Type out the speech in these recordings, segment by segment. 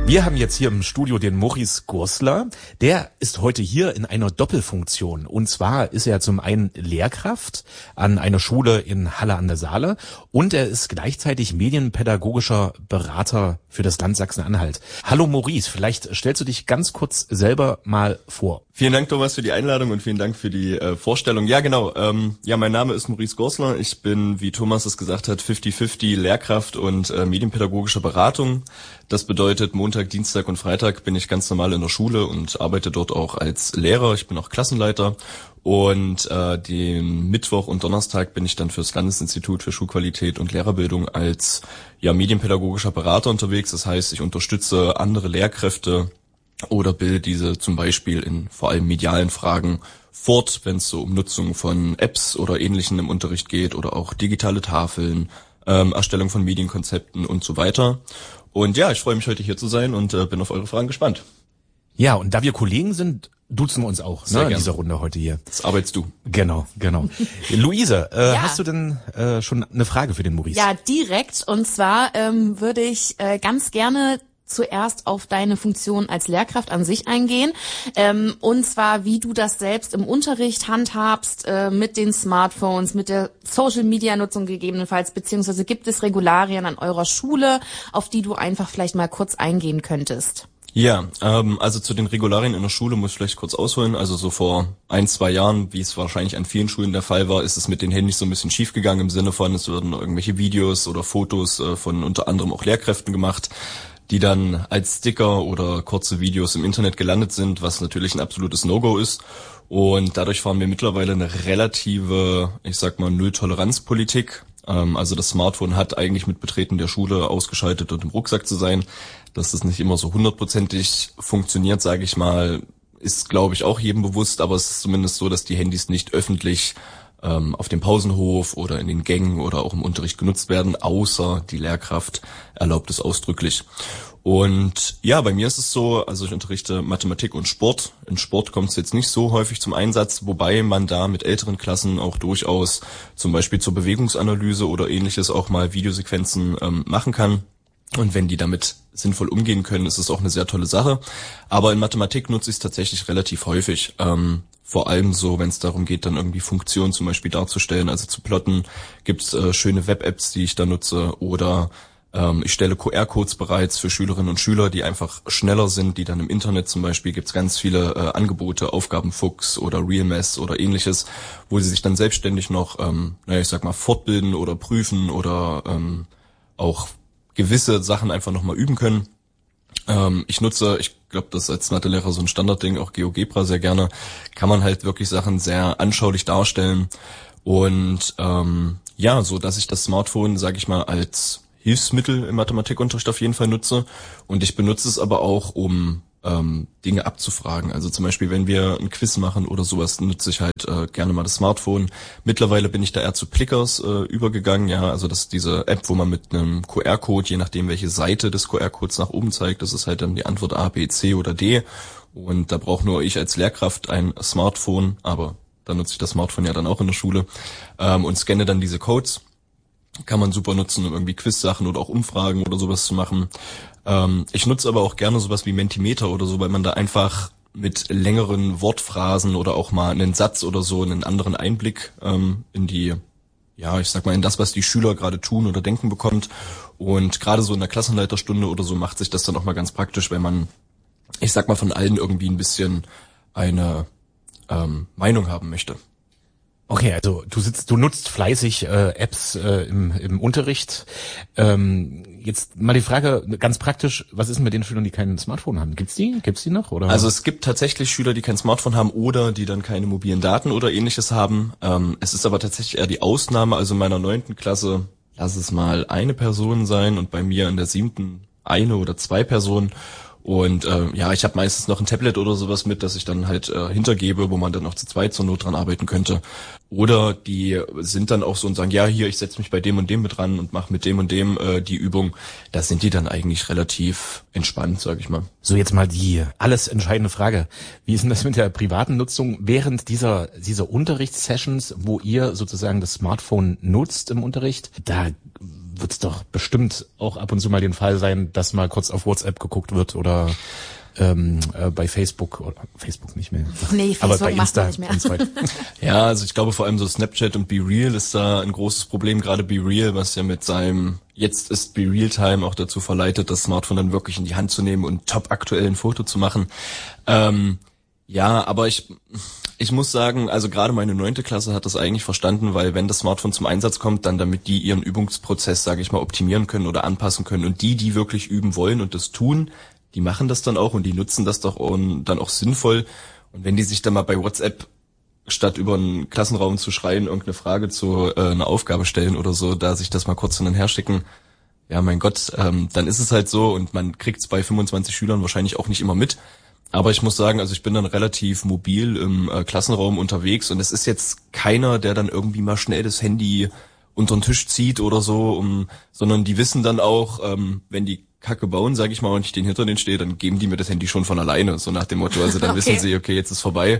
Wir haben jetzt hier im Studio den Maurice Gursler. Der ist heute hier in einer Doppelfunktion. Und zwar ist er zum einen Lehrkraft an einer Schule in Halle an der Saale und er ist gleichzeitig medienpädagogischer Berater für das Land Sachsen-Anhalt. Hallo Maurice, vielleicht stellst du dich ganz kurz selber mal vor. Vielen Dank, Thomas, für die Einladung und vielen Dank für die Vorstellung. Ja, genau. Mein Name ist Maurice Gursler. Ich bin, wie Thomas es gesagt hat, 50-50 Lehrkraft und medienpädagogische Beratung. Das bedeutet, Montag, Dienstag und Freitag bin ich ganz normal in der Schule und arbeite dort auch als Lehrer. Ich bin auch Klassenleiter. Und den Mittwoch und Donnerstag bin ich dann fürs Landesinstitut für Schulqualität und Lehrerbildung als medienpädagogischer Berater unterwegs. Das heißt, ich unterstütze andere Lehrkräfte oder bilde diese zum Beispiel in vor allem medialen Fragen fort, wenn es so um Nutzung von Apps oder Ähnlichem im Unterricht geht oder auch digitale Tafeln, Erstellung von Medienkonzepten und so weiter. Und ja, ich freue mich heute hier zu sein und bin auf eure Fragen gespannt. Ja, und da wir Kollegen sind, duzen wir uns auch in dieser Runde heute hier. Das arbeitest du. Genau. Luise, hast du denn schon eine Frage für den Maurice? Ja, direkt. Und zwar würde ich ganz gerne zuerst auf deine Funktion als Lehrkraft an sich eingehen, und zwar, wie du das selbst im Unterricht handhabst, mit den Smartphones, mit der Social-Media-Nutzung gegebenenfalls, beziehungsweise gibt es Regularien an eurer Schule, auf die du einfach vielleicht mal kurz eingehen könntest? Ja, also zu den Regularien in der Schule muss ich vielleicht kurz ausholen. Also so vor 1-2 Jahren, wie es wahrscheinlich an vielen Schulen der Fall war, ist es mit den Handys so ein bisschen schief gegangen im Sinne von, es würden irgendwelche Videos oder Fotos von unter anderem auch Lehrkräften gemacht, die dann als Sticker oder kurze Videos im Internet gelandet sind, was natürlich ein absolutes No-Go ist. Und dadurch fahren wir mittlerweile eine relative, Null-Toleranz-Politik. Also das Smartphone hat eigentlich mit Betreten der Schule ausgeschaltet und im Rucksack zu sein. Dass das nicht immer so 100%ig funktioniert, sage ich mal, ist, glaube ich, auch jedem bewusst. Aber es ist zumindest so, dass die Handys nicht öffentlich auf dem Pausenhof oder in den Gängen oder auch im Unterricht genutzt werden, außer die Lehrkraft erlaubt es ausdrücklich. Und ja, bei mir ist es so, also ich unterrichte Mathematik und Sport. In Sport kommt es jetzt nicht so häufig zum Einsatz, wobei man da mit älteren Klassen auch durchaus zum Beispiel zur Bewegungsanalyse oder Ähnliches auch mal Videosequenzen machen kann. Und wenn die damit sinnvoll umgehen können, ist es auch eine sehr tolle Sache. Aber in Mathematik nutze ich es tatsächlich relativ häufig. Vor allem so, wenn es darum geht, dann irgendwie Funktionen zum Beispiel darzustellen, also zu plotten, gibt's schöne Web-Apps, die ich da nutze, oder ich stelle QR-Codes bereits für Schülerinnen und Schüler, die einfach schneller sind, die dann im Internet zum Beispiel, gibt's ganz viele Angebote, Aufgabenfuchs oder Realmess oder Ähnliches, wo sie sich dann selbstständig noch, fortbilden oder prüfen oder auch gewisse Sachen einfach nochmal üben können. Ich glaube, das ist als Mathelehrer so ein Standardding, auch GeoGebra sehr gerne, kann man halt wirklich Sachen sehr anschaulich darstellen und so, dass ich das Smartphone, sage ich mal, als Hilfsmittel im Mathematikunterricht auf jeden Fall nutze und ich benutze es aber auch, um Dinge abzufragen. Also zum Beispiel, wenn wir ein Quiz machen oder sowas, nutze ich halt gerne mal das Smartphone. Mittlerweile bin ich da eher zu Plickers übergegangen, ja, also das ist diese App, wo man mit einem QR-Code, je nachdem welche Seite des QR-Codes nach oben zeigt, das ist halt dann die Antwort A, B, C oder D und da brauche nur ich als Lehrkraft ein Smartphone, aber da nutze ich das Smartphone ja dann auch in der Schule und scanne dann diese Codes. Kann man super nutzen, um irgendwie Quiz-Sachen oder auch Umfragen oder sowas zu machen. Ich nutze aber auch gerne sowas wie Mentimeter oder so, weil man da einfach mit längeren Wortphrasen oder auch mal einen Satz oder so einen anderen Einblick in die, in das, was die Schüler gerade tun oder denken bekommt. Und gerade so in der Klassenleiterstunde oder so macht sich das dann auch mal ganz praktisch, wenn man, von allen irgendwie ein bisschen eine Meinung haben möchte. Okay, also du nutzt fleißig Apps im Unterricht. Jetzt mal die Frage, ganz praktisch, was ist denn mit den Schülern, die kein Smartphone haben? Gibt's die noch? Oder? Also es gibt tatsächlich Schüler, die kein Smartphone haben oder die dann keine mobilen Daten oder Ähnliches haben. Es ist aber tatsächlich eher die Ausnahme. Also in meiner 9. Klasse, lass es mal eine Person sein und bei mir in der 7. eine oder 2 Personen. Und ich habe meistens noch ein Tablet oder sowas mit, das ich dann halt hintergebe, wo man dann auch zu zweit zur Not dran arbeiten könnte. Oder die sind dann auch so und sagen, ja, hier, ich setze mich bei dem und dem mit dran und mache mit dem und dem die Übung. Da sind die dann eigentlich relativ entspannt, sage ich mal. So, jetzt mal die alles entscheidende Frage. Wie ist denn das mit der privaten Nutzung während dieser Unterrichtssessions, wo ihr sozusagen das Smartphone nutzt im Unterricht? Da wird es doch bestimmt auch ab und zu mal den Fall sein, dass mal kurz auf WhatsApp geguckt wird oder bei Facebook oder Facebook nicht mehr. Nee, Facebook aber bei Insta macht man nicht mehr. und so weiter. Ja, also ich glaube vor allem so Snapchat und BeReal ist da ein großes Problem, gerade BeReal, was ja mit seinem jetzt ist BeReal Time auch dazu verleitet, das Smartphone dann wirklich in die Hand zu nehmen und top aktuell ein Foto zu machen. Ja, aber ich muss sagen, also gerade meine 9. Klasse hat das eigentlich verstanden, weil wenn das Smartphone zum Einsatz kommt, dann damit die ihren Übungsprozess, sage ich mal, optimieren können oder anpassen können und die wirklich üben wollen und das tun, die machen das dann auch und die nutzen das doch und dann auch sinnvoll. Und wenn die sich dann mal bei WhatsApp statt über einen Klassenraum zu schreien, irgendeine Frage zu einer Aufgabe stellen oder so, da sich das mal kurz hin und her schicken, ja mein Gott, dann ist es halt so und man kriegt es bei 25 Schülern wahrscheinlich auch nicht immer mit. Aber ich muss sagen, also ich bin dann relativ mobil im Klassenraum unterwegs und es ist jetzt keiner, der dann irgendwie mal schnell das Handy unter den Tisch zieht oder so, sondern die wissen dann auch, wenn die Kacke bauen, sage ich mal, und ich den hinter denen stehe, dann geben die mir das Handy schon von alleine, so nach dem Motto, also dann wissen sie, okay, jetzt ist vorbei.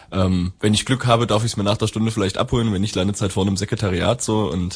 Wenn ich Glück habe, darf ich es mir nach der Stunde vielleicht abholen, wenn nicht, landet es halt vorne im Sekretariat so und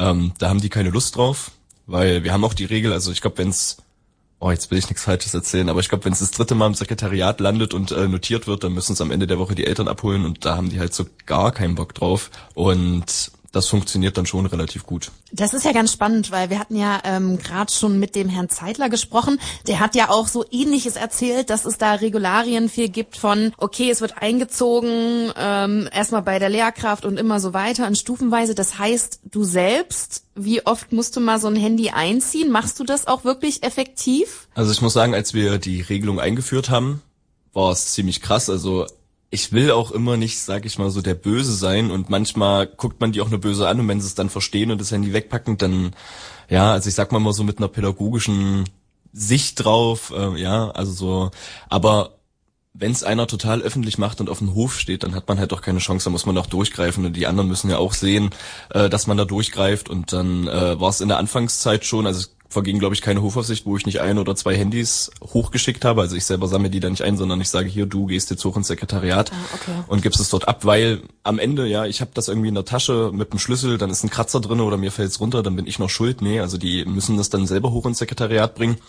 da haben die keine Lust drauf, weil wir haben auch die Regel, also ich glaube, jetzt will ich nichts Falsches erzählen, aber ich glaube, wenn es das 3. Mal im Sekretariat landet und notiert wird, dann müssen es am Ende der Woche die Eltern abholen und da haben die halt so gar keinen Bock drauf und das funktioniert dann schon relativ gut. Das ist ja ganz spannend, weil wir hatten ja gerade schon mit dem Herrn Zeitler gesprochen. Der hat ja auch so Ähnliches erzählt, dass es da Regularien viel gibt von, okay, es wird eingezogen, erstmal bei der Lehrkraft und immer so weiter in Stufenweise. Das heißt, du selbst, wie oft musst du mal so ein Handy einziehen? Machst du das auch wirklich effektiv? Also ich muss sagen, als wir die Regelung eingeführt haben, war es ziemlich krass. Also ich will auch immer nicht, sag ich mal, so der Böse sein und manchmal guckt man die auch nur böse an und wenn sie es dann verstehen und das Handy wegpacken, dann, ja, also ich sag mal so mit einer pädagogischen Sicht drauf, ja, also so, aber wenn es einer total öffentlich macht und auf dem Hof steht, dann hat man halt auch keine Chance, da muss man auch durchgreifen und die anderen müssen ja auch sehen, dass man da durchgreift und dann war es in der Anfangszeit schon, also es verging, glaube ich, keine Hofaufsicht, wo ich nicht 1 oder 2 Handys hochgeschickt habe. Also ich selber sammle die da nicht ein, sondern ich sage hier, du gehst jetzt hoch ins Sekretariat und gibst es dort ab, weil am Ende, ja, ich habe das irgendwie in der Tasche mit dem Schlüssel, dann ist ein Kratzer drin oder mir fällt's runter, dann bin ich noch schuld. Nee, also die müssen das dann selber hoch ins Sekretariat bringen.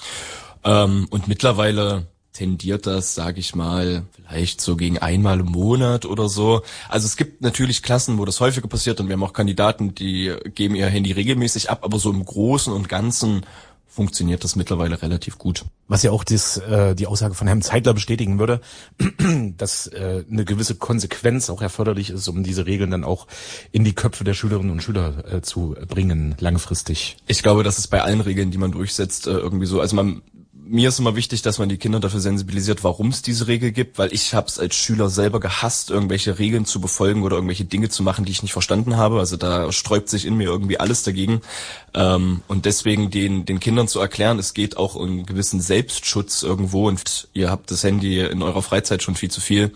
Und mittlerweile tendiert das, sage ich mal, vielleicht so gegen einmal im Monat oder so. Also es gibt natürlich Klassen, wo das häufiger passiert und wir haben auch Kandidaten, die geben ihr Handy regelmäßig ab, aber so im Großen und Ganzen funktioniert das mittlerweile relativ gut. Was ja auch die Aussage von Herrn Zeitler bestätigen würde, dass eine gewisse Konsequenz auch erforderlich ist, um diese Regeln dann auch in die Köpfe der Schülerinnen und Schüler zu bringen, langfristig. Ich glaube, das ist bei allen Regeln, die man durchsetzt, irgendwie so. Also mir ist immer wichtig, dass man die Kinder dafür sensibilisiert, warum es diese Regel gibt, weil ich habe es als Schüler selber gehasst, irgendwelche Regeln zu befolgen oder irgendwelche Dinge zu machen, die ich nicht verstanden habe. Also da sträubt sich in mir irgendwie alles dagegen. Und deswegen den Kindern zu erklären, es geht auch um einen gewissen Selbstschutz irgendwo und ihr habt das Handy in eurer Freizeit schon viel zu viel.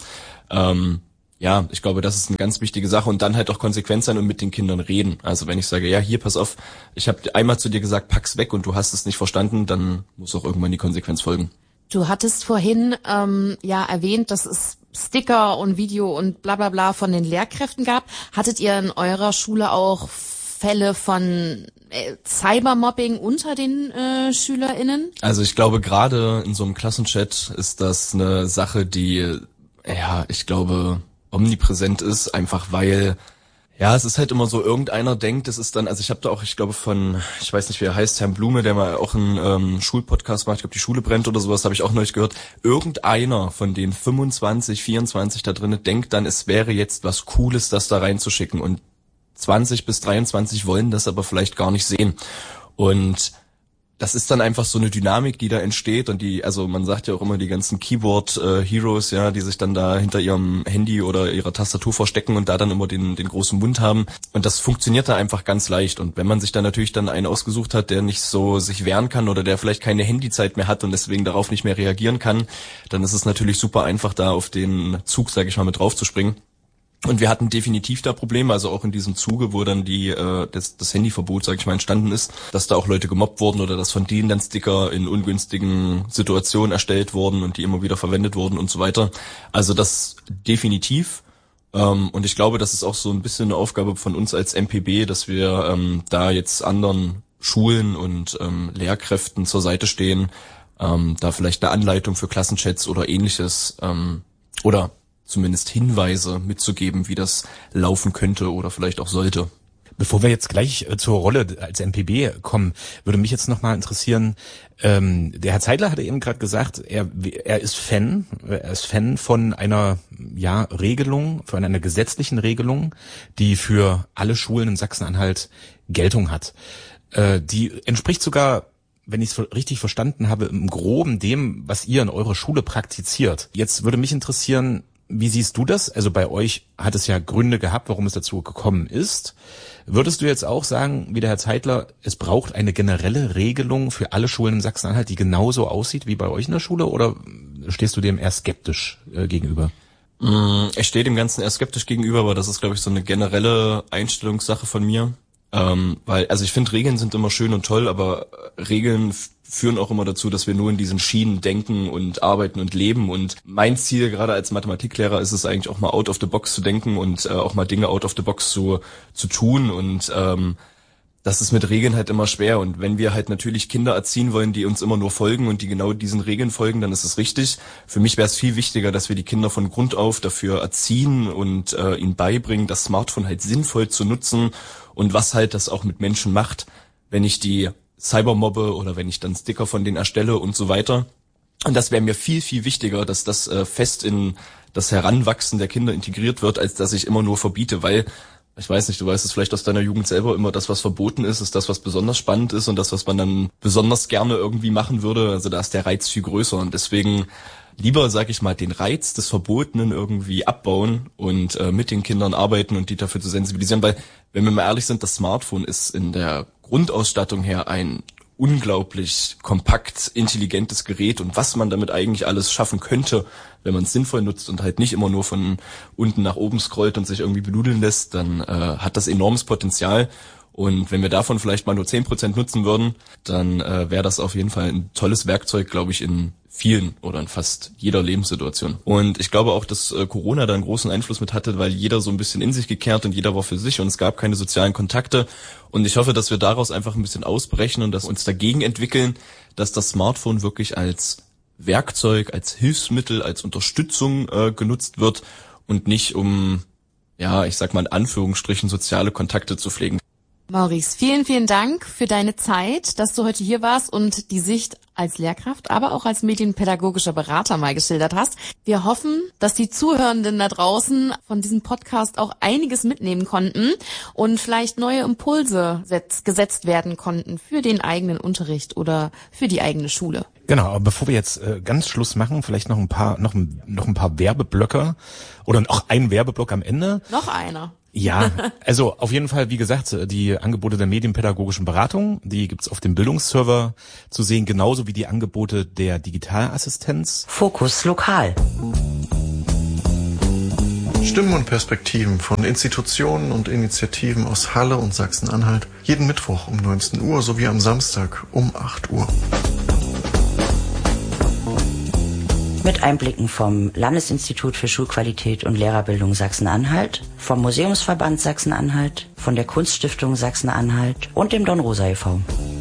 Ja, ich glaube, das ist eine ganz wichtige Sache und dann halt auch konsequent sein und mit den Kindern reden. Also wenn ich sage, ja, hier, pass auf, ich habe einmal zu dir gesagt, pack's weg und du hast es nicht verstanden, dann muss auch irgendwann die Konsequenz folgen. Du hattest vorhin erwähnt, dass es Sticker und Video und bla bla bla von den Lehrkräften gab. Hattet ihr in eurer Schule auch Fälle von Cybermobbing unter den SchülerInnen? Also ich glaube, gerade in so einem Klassenchat ist das eine Sache, die, ja, ich glaube, omnipräsent ist, einfach weil, ja, es ist halt immer so, irgendeiner denkt, es ist dann, also ich habe da auch, ich glaube ich weiß nicht, wie er heißt, Herrn Blume, der mal auch einen Schulpodcast macht, ich glaube, die Schule brennt oder sowas, habe ich auch neulich gehört, irgendeiner von den 25, 24 da drinnen denkt dann, es wäre jetzt was Cooles, das da reinzuschicken und 20 bis 23 wollen das aber vielleicht gar nicht sehen und das ist dann einfach so eine Dynamik, die da entsteht und also man sagt ja auch immer die ganzen Keyboard-Heroes, ja, die sich dann da hinter ihrem Handy oder ihrer Tastatur verstecken und da dann immer den großen Mund haben und das funktioniert da einfach ganz leicht und wenn man sich dann natürlich dann einen ausgesucht hat, der nicht so sich wehren kann oder der vielleicht keine Handyzeit mehr hat und deswegen darauf nicht mehr reagieren kann, dann ist es natürlich super einfach, da auf den Zug, sage ich mal, mit drauf zu springen. Und wir hatten definitiv da Probleme, also auch in diesem Zuge, wo dann das Handyverbot, sag ich mal, entstanden ist, dass da auch Leute gemobbt wurden oder dass von denen dann Sticker in ungünstigen Situationen erstellt wurden und die immer wieder verwendet wurden und so weiter. Also das definitiv. Und ich glaube, das ist auch so ein bisschen eine Aufgabe von uns als MPB, dass wir da jetzt anderen Schulen und Lehrkräften zur Seite stehen, da vielleicht eine Anleitung für Klassenchats oder ähnliches oder zumindest Hinweise mitzugeben, wie das laufen könnte oder vielleicht auch sollte. Bevor wir jetzt gleich zur Rolle als MPB kommen, würde mich jetzt nochmal interessieren, der Herr Zeidler hatte eben gerade gesagt, er ist Fan von einer Regelung, von einer gesetzlichen Regelung, die für alle Schulen in Sachsen-Anhalt Geltung hat. Die entspricht sogar, wenn ich es richtig verstanden habe, im Groben dem, was ihr in eurer Schule praktiziert. Jetzt würde mich interessieren, wie siehst du das? Also bei euch hat es ja Gründe gehabt, warum es dazu gekommen ist. Würdest du jetzt auch sagen, wie der Herr Zeidler, es braucht eine generelle Regelung für alle Schulen in Sachsen-Anhalt, die genauso aussieht wie bei euch in der Schule, oder stehst du dem eher skeptisch gegenüber? Ich stehe dem Ganzen eher skeptisch gegenüber, aber das ist, glaube ich, so eine generelle Einstellungssache von mir. Weil, also ich finde, Regeln sind immer schön und toll, aber Regeln führen auch immer dazu, dass wir nur in diesen Schienen denken und arbeiten und leben. Und mein Ziel, gerade als Mathematiklehrer, ist es eigentlich auch mal out of the box zu denken und auch mal Dinge out of the box zu tun. Und das ist mit Regeln halt immer schwer. Und wenn wir halt natürlich Kinder erziehen wollen, die uns immer nur folgen und die genau diesen Regeln folgen, dann ist es richtig. Für mich wäre es viel wichtiger, dass wir die Kinder von Grund auf dafür erziehen und ihnen beibringen, das Smartphone halt sinnvoll zu nutzen und was halt das auch mit Menschen macht, wenn ich die Cybermobbe oder wenn ich dann Sticker von denen erstelle und so weiter. Und das wäre mir viel, viel wichtiger, dass das fest in das Heranwachsen der Kinder integriert wird, als dass ich immer nur verbiete, weil, ich weiß nicht, du weißt es vielleicht aus deiner Jugend selber, immer das, was verboten ist das, was besonders spannend ist und das, was man dann besonders gerne irgendwie machen würde. Also da ist der Reiz viel größer und deswegen lieber, sag ich mal, den Reiz des Verbotenen irgendwie abbauen und mit den Kindern arbeiten und die dafür zu sensibilisieren, weil, wenn wir mal ehrlich sind, das Smartphone ist in der Grundausstattung her ein unglaublich kompakt, intelligentes Gerät und was man damit eigentlich alles schaffen könnte, wenn man es sinnvoll nutzt und halt nicht immer nur von unten nach oben scrollt und sich irgendwie benudeln lässt, dann hat das enormes Potenzial. Und wenn wir davon vielleicht mal nur 10% nutzen würden, dann wäre das auf jeden Fall ein tolles Werkzeug, glaube ich, in vielen oder in fast jeder Lebenssituation. Und ich glaube auch, dass Corona da einen großen Einfluss mit hatte, weil jeder so ein bisschen in sich gekehrt und jeder war für sich und es gab keine sozialen Kontakte. Und ich hoffe, dass wir daraus einfach ein bisschen ausbrechen und dass wir uns dagegen entwickeln, dass das Smartphone wirklich als Werkzeug, als Hilfsmittel, als Unterstützung genutzt wird und nicht um, ich sag mal in Anführungsstrichen, soziale Kontakte zu pflegen. Maurice, vielen, vielen Dank für deine Zeit, dass du heute hier warst und die Sicht als Lehrkraft, aber auch als medienpädagogischer Berater mal geschildert hast. Wir hoffen, dass die Zuhörenden da draußen von diesem Podcast auch einiges mitnehmen konnten und vielleicht neue Impulse gesetzt werden konnten für den eigenen Unterricht oder für die eigene Schule. Genau, aber bevor wir jetzt ganz Schluss machen, vielleicht noch ein paar Werbeblöcke oder noch ein Werbeblock am Ende. Noch einer. Ja, also auf jeden Fall, wie gesagt, die Angebote der medienpädagogischen Beratung, die gibt's auf dem Bildungsserver zu sehen, genauso wie die Angebote der Digitalassistenz. Fokus lokal. Stimmen und Perspektiven von Institutionen und Initiativen aus Halle und Sachsen-Anhalt jeden Mittwoch um 19 Uhr sowie am Samstag um 8 Uhr. Mit Einblicken vom Landesinstitut für Schulqualität und Lehrerbildung Sachsen-Anhalt, vom Museumsverband Sachsen-Anhalt, von der Kunststiftung Sachsen-Anhalt und dem Don Rosa e.V.